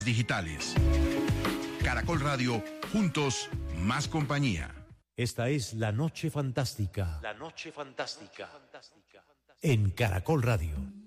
digitales. Caracol Radio, juntos, más compañía. Esta es La Noche Fantástica. La Noche Fantástica. En Caracol Radio.